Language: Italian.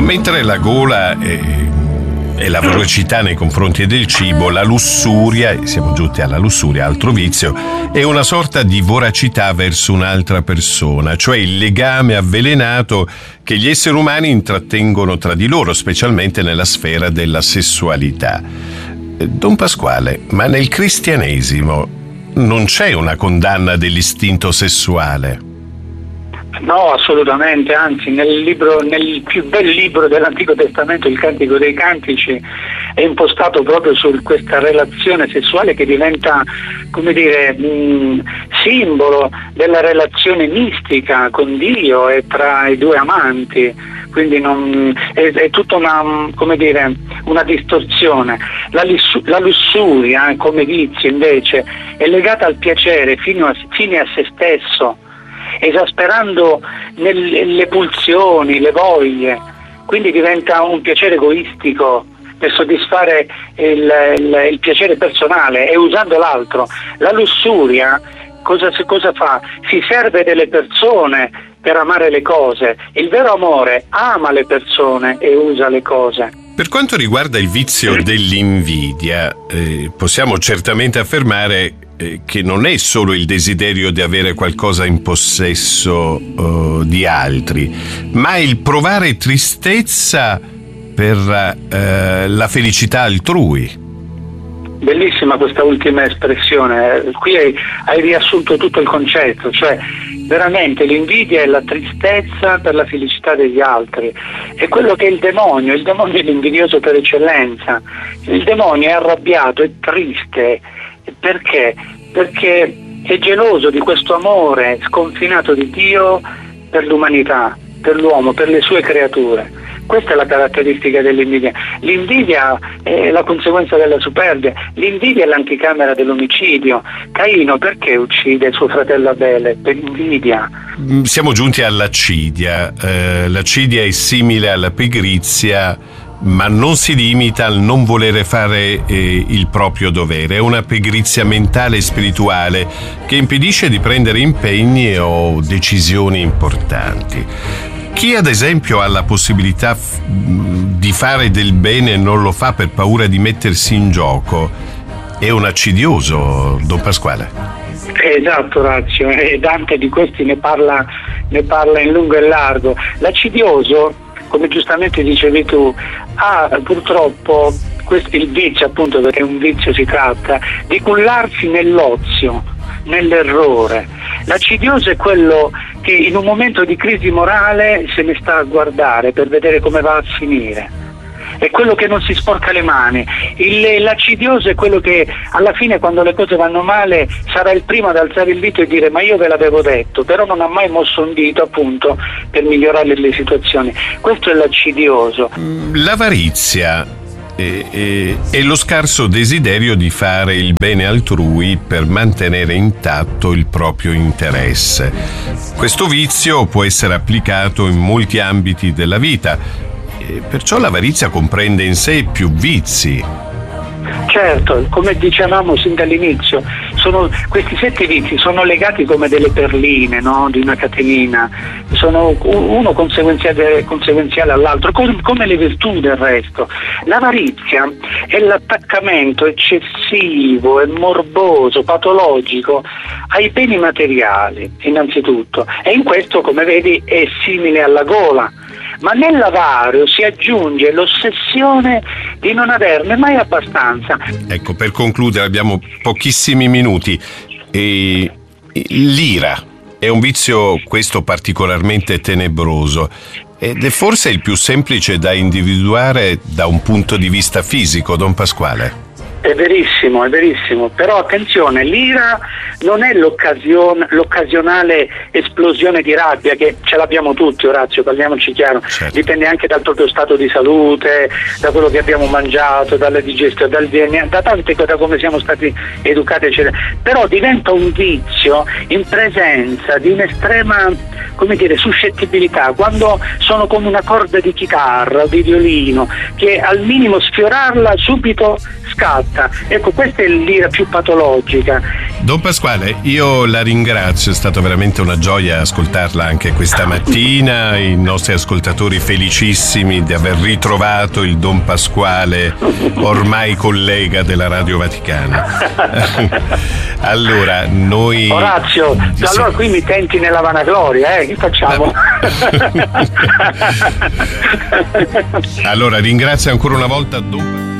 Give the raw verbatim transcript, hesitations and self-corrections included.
Mentre la gola è, è la voracità nei confronti del cibo, la lussuria, e siamo giunti alla lussuria, altro vizio, è una sorta di voracità verso un'altra persona, cioè il legame avvelenato che gli esseri umani intrattengono tra di loro, specialmente nella sfera della sessualità. Don Pasquale, ma nel cristianesimo non c'è una condanna dell'istinto sessuale? No, assolutamente, anzi nel libro, nel più bel libro dell'Antico Testamento, il Cantico dei Cantici, è impostato proprio su questa relazione sessuale che diventa, come dire, mh, simbolo della relazione mistica con Dio e tra i due amanti. Quindi non, è, è tutta una, come dire, una distorsione. La, lissu, la lussuria come vizio invece è legata al piacere fino a, fine a se stesso, esasperando nel, le pulsioni, le voglie, quindi diventa un piacere egoistico per soddisfare il, il, il piacere personale e usando l'altro. La lussuria cosa, cosa fa? Si serve delle persone per amare le cose. Il vero amore ama le persone e usa le cose. Per quanto riguarda il vizio dell'invidia, eh, possiamo certamente affermare eh, che non è solo il desiderio di avere qualcosa in possesso uh, di altri, ma il provare tristezza per uh, la felicità altrui. Bellissima questa ultima espressione, qui hai, hai riassunto tutto il concetto, cioè veramente l'invidia è la tristezza per la felicità degli altri, è quello che è il demonio, il demonio è l'invidioso per eccellenza, il demonio è arrabbiato, è triste, perché? Perché è geloso di questo amore sconfinato di Dio per l'umanità, per l'uomo, per le sue creature. Questa è la caratteristica dell'invidia. L'invidia è la conseguenza della superbia, l'invidia è l'anticamera dell'omicidio. Caino perché uccide suo fratello Abele? Per invidia. Siamo giunti all'accidia. Eh, l'accidia è simile alla pigrizia, ma non si limita al non volere fare eh, il proprio dovere. È una pigrizia mentale e spirituale che impedisce di prendere impegni o decisioni importanti. Chi ad esempio ha la possibilità f- di fare del bene e non lo fa per paura di mettersi in gioco è un accidioso, Don Pasquale. Esatto, Orazio, e Dante di questi ne parla, ne parla in lungo e largo. L'accidioso, come giustamente dicevi tu, ha purtroppo questo, il vizio, appunto perché un vizio si tratta, di cullarsi nell'ozio, nell'errore. L'accidioso è quello che in un momento di crisi morale se ne sta a guardare per vedere come va a finire. È quello che non si sporca le mani. Il, l'accidioso è quello che alla fine, quando le cose vanno male, sarà il primo ad alzare il dito e dire ma io ve l'avevo detto, però non ha mai mosso un dito appunto per migliorare le situazioni. Questo è l'accidioso. L'avarizia e, e, e lo scarso desiderio di fare il bene altrui per mantenere intatto il proprio interesse. Questo vizio può essere applicato in molti ambiti della vita, e perciò l'avarizia comprende in sé più vizi. Certo, come dicevamo sin dall'inizio, sono, questi sette vizi sono legati come delle perline, no? Di una catenina, sono uno conseguenziale, conseguenziale all'altro, come le virtù del resto. L'avarizia è l'attaccamento eccessivo e morboso, patologico ai beni materiali, innanzitutto, e in questo, come vedi, è simile alla gola. Ma nell'avario si aggiunge l'ossessione di non averne mai abbastanza. Ecco, per concludere, abbiamo pochissimi minuti. E l'ira è un vizio, questo, particolarmente tenebroso, ed è forse il più semplice da individuare da un punto di vista fisico, Don Pasquale. È verissimo, è verissimo, però attenzione, l'ira non è l'occasione, l'occasionale esplosione di rabbia, che ce l'abbiamo tutti, Orazio, parliamoci chiaro, certo. Dipende anche dal proprio stato di salute, da quello che abbiamo mangiato, dalla digestione, dal D N A, da tante cose, da come siamo stati educati, eccetera. Però diventa un vizio in presenza di un'estrema, come dire, suscettibilità, quando sono come una corda di chitarra o di violino, che al minimo sfiorarla subito scatta. diretta. Ecco, questa è l'ira più patologica. Don Pasquale, io la ringrazio, è stata veramente una gioia ascoltarla anche questa mattina, i nostri ascoltatori felicissimi di aver ritrovato il Don Pasquale, ormai collega della Radio Vaticana. Allora, noi... Orazio, sì. allora qui mi tenti nella vanagloria, eh? Che facciamo? Allora, ringrazio ancora una volta Don Pasquale.